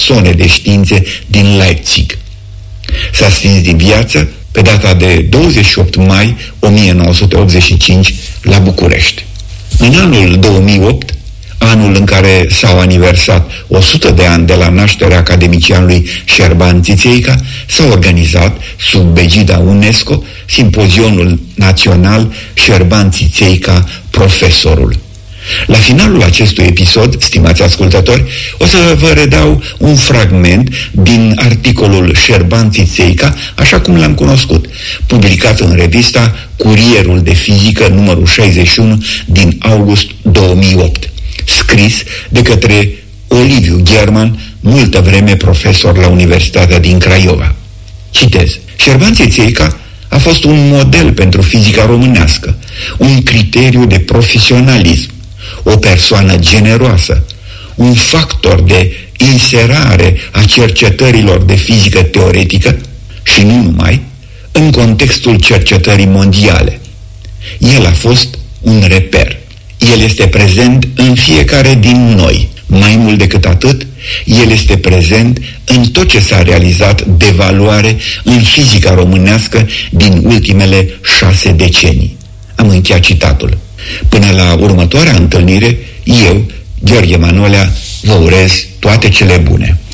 persoane de științe din Leipzig. S-a stins din viață pe data de 28 mai 1985 la București. În anul 2008, anul în care s-au aniversat 100 de ani de la nașterea academicianului Șerban Țițeica, s-a organizat, sub egida UNESCO, Simpozionul Național Șerban Țițeica, profesorul. La finalul acestui episod, stimați ascultători, o să vă redau un fragment din articolul Șerban Țițeica, așa cum l-am cunoscut, publicat în revista Curierul de Fizică, numărul 61, din august 2008, scris de către Oliviu German, multă vreme profesor la Universitatea din Craiova. Citez: Șerban Țițeica a fost un model pentru fizica românească, un criteriu de profesionalism, o persoană generoasă, un factor de inserare a cercetărilor de fizică teoretică și nu numai, în contextul cercetării mondiale. El a fost un reper. El este prezent în fiecare din noi. Mai mult decât atât, el este prezent în tot ce s-a realizat de valoare în fizica românească din ultimele 6 decenii. Am încheiat citatul. Până la următoarea întâlnire, eu, Gheorghe Manolea, vă urez toate cele bune.